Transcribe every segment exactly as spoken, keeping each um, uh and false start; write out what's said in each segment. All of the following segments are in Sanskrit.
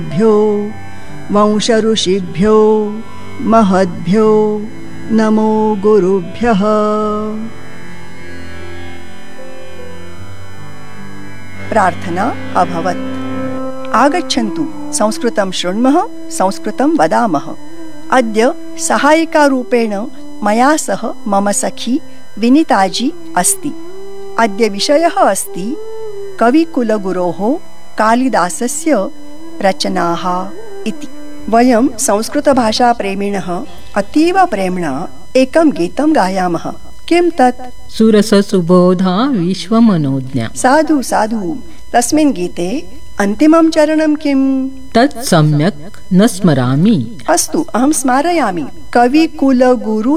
भ्यो वंशऋषिभ्यो महद्भ्यो नमो गुरुभ्यः। प्रार्थना अभवत्। आगच्छन्तु संस्कृतं शृण्मः, संस्कृतं वदामः। अद्य सहायिकारूपेण मया सह मम सखी विनीताजी अस्ति। अद्य विषयः अस्ति कविकुलगुरोः कालिदासस्य रचनाः इति। वयं संस्कृतभाषाप्रेमिणः अतीव प्रेम्णा एकं गीतं गायामः। किं तत्? सुरससुबोधा विश्वमनोज्ञा। साधु साधु। तस्मिन् गीते अन्तिमं चरणं किं? तत् सम्यक् न स्मरामि। अस्तु, अहं स्मारयामि। कविकुलगुरु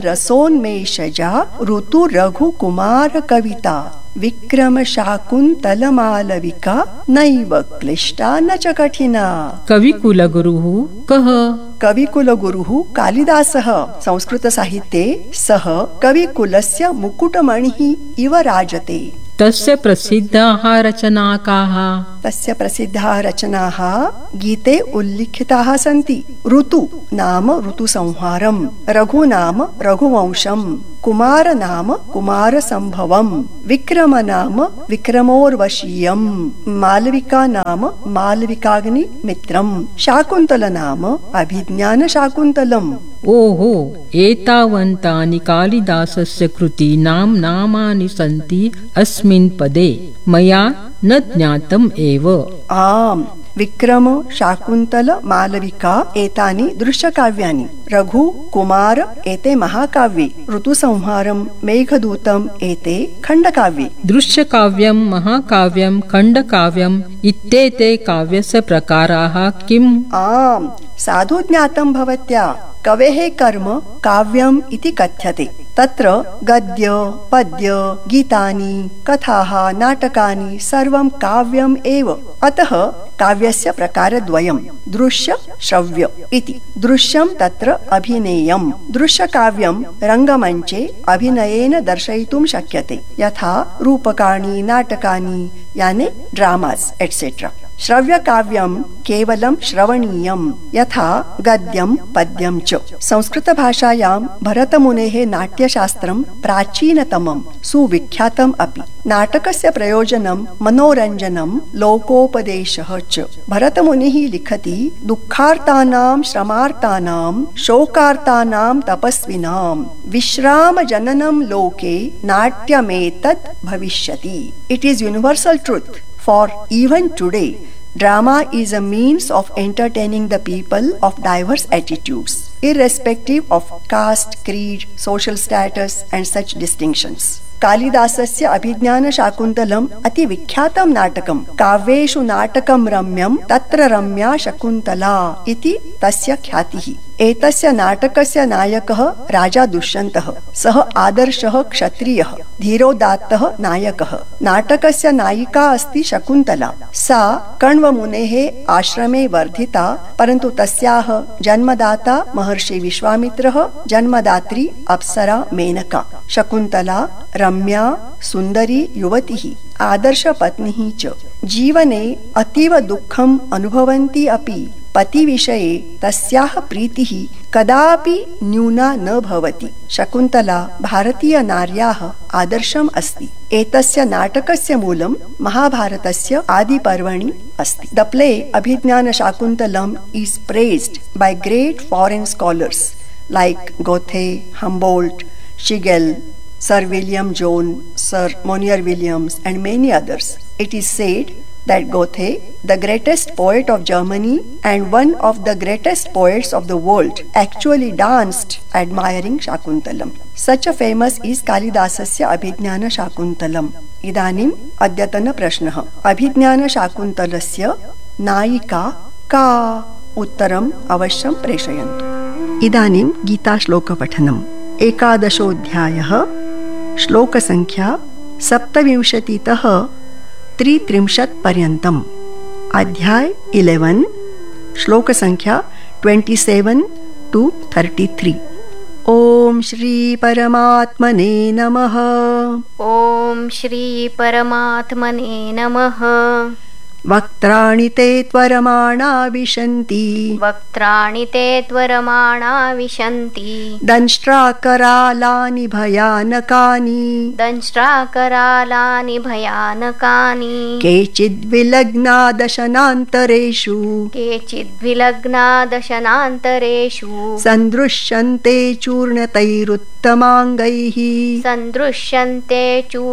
नवरसोन्मेषजा ऋतु रघुकुमार कविता विक्रम शाकुन्तल मालविका नैव क्लिष्टा न च कठिना। कविकुलगुरुः कः? कविकुलगुरुः कालिदासः। संस्कृतसाहित्ये सः कविकुलस्य मुकुटमणिः इव राजते। तस्य प्रसिद्धाः रचनाः काः? तस्य प्रसिद्धाः रचनाः गीते उल्लिखिताः सन्ति। ऋतु नाम ऋतुसंहारं, रघु नाम रघुवंशं, कुमार नाम कुमारसंभवं, विक्रम नाम विक्रमोर्वशीयं, मालविका नाम मालविकाग्निमित्रं, शाकुन्तल नाम अभिज्ञानशाकुन्तलम्। ओहो, एतावन्तानि कालिदासस्य कृतीनां नामानि सन्ति अस्मिन् पदे। मया न ज्ञातम् एव। आम्, विक्रम शाकुन्तल मालविका एतानि दृश्यकाव्यानि, रघु कुमार एते महाकाव्ये, ऋतुसंहारं मेघदूतम् एते खण्डकाव्ये। दृश्यकाव्यं, महाकाव्यं, खण्डकाव्यम् इत्येते काव्यस्य प्रकाराः किम्? आम्, साधु ज्ञातं भवत्या। कवेः कर्म काव्यम् इति कथ्यते। तत्र गद्य पद्य गीतानि कथाः नाटकानि सर्वं काव्यम् एव। अतः काव्यस्य प्रकारद्वयं, दृश्य श्रव्य इति। दृश्यं तत्र अभिनेयं, दृश्यकाव्यं रङ्गमञ्चे अभिनयेन दर्शयितुं शक्यते, यथा रूपकाणि नाटकानि यानि ड्रामास् एट्सेट्रा। श्रव्यकाव्यं केवलं श्रवणीयं, यथा गद्यं पद्यं च। संस्कृतभाषायां भरतमुनेः नाट्यशास्त्रं प्राचीनतमं सुविख्यातम् अपि। नाटकस्य प्रयोजनं मनोरञ्जनं लोकोपदेशः च। भरतमुनिः लिखति दुःखार्तानां श्रमार्तानां शोकार्तानां तपस्विनां विश्रामजननं लोके नाट्यमेतत् भविष्यति। It is universal truth. For even today, drama is a means of entertaining the people of diverse attitudes, irrespective of caste, creed, social status and such distinctions. कालिदासस्य अभिज्ञानशाकुन्तलम् अति विख्यातं नाटकं। काव्येषु नाटकं रम्यं तत्र रम्या शकुन्तला इति तस्य ख्यातिः। एतस्य नाटकस्य नायकः राजा दुष्यन्तः। सः आदर्शः क्षत्रियः, धीरोदात्तः नायकः। नाटकस्य नायिका अस्ति शकुन्तला। सा कण्वमुनेः आश्रमे वर्धिता, परन्तु तस्याः जन्मदाता महर्षि विश्वामित्रः, जन्मदात्री अप्सरा मेनका। शकुन्तला रम्या सुन्दरी युवतिः, आदर्शपत्नी च। जीवने अतीव दुःखम् अनुभवन्ती अपि पतिविषये तस्याः प्रीतिः कदापि न्यूना न भवति। शकुन्तला भारतीयनार्याः आदर्शम् अस्ति। एतस्य नाटकस्य मूलं महाभारतस्य आदिपर्वणि अस्ति। The play Abhijnanashakuntalam is praised by great foreign scholars like Goethe, Humboldt, Schlegel, Sir William Jones, Sir Monier Williams and many others. It is said that Goethe, the greatest poet of Germany and one of the greatest poets of the world, actually danced admiring Shakuntalam. Such a famous is Kalidasasya Abhignana Shakuntalam. Idanim adyatana prashnah. Abhignana Shakuntalasya नायिका का? उत्तरम् अवश्यं प्रेषयन्तु। इदानीं गीता श्लोकपठनम्। एकादशोऽध्यायः, श्लोकसङ्ख्या सप्तविंशतितः त्रित्रिंशत् पर्यन्तम्। अध्याय eleven, श्लोकसङ्ख्या twenty seven two thirty three. ओम श्री परमात्मने नमः। ओम श्री परमात्मने नमः। वक्त्राणि ते त्वरमाणा विशन्ति वक्त्राणि ते त्वरमाणा विशन्ति दंष्ट्राकरालानि भयानकानि दंष्ट्राकरालानि भयानकानि केचिद्विलग्ना दशनान्तरेषु केचिद्विलग्ना दशनान्तरेषु सन्दृश्यन्ते चूर्णतैरुत्तमाङ्गैः सन्दृश्यन्ते चूर्णतैरुत्तमाङ्गैः